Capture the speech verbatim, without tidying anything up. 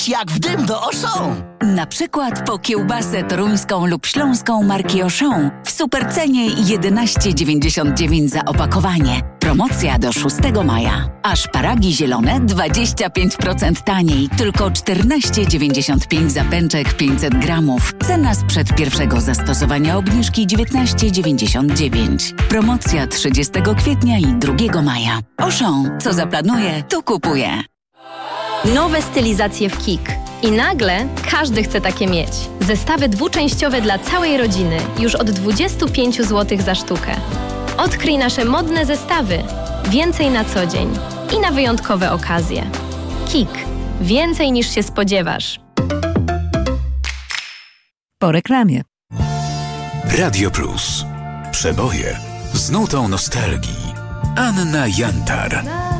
jak w dym do Auchan. Na przykład po kiełbasę toruńską lub śląską marki Auchan w supercenie jedenaście dziewięćdziesiąt dziewięć za opakowanie. Promocja do szóstego maja. A szparagi zielone dwadzieścia pięć procent taniej, tylko czternaście dziewięćdziesiąt pięć za pęczek pięćset gramów. Cena sprzed pierwszego zastosowania obniżki dziewiętnaście dziewięćdziesiąt dziewięć. Promocja trzydziestego kwietnia i drugiego maja. Auchan, co zaplanuje, to kupuje. Nowe stylizacje w Kik. I nagle każdy chce takie mieć. Zestawy dwuczęściowe dla całej rodziny już od dwadzieścia pięć złotych za sztukę. Odkryj nasze modne zestawy. Więcej na co dzień i na wyjątkowe okazje. Kik. Więcej niż się spodziewasz. Po reklamie. Radio Plus. Przeboje z nutą nostalgii. Anna Jantar.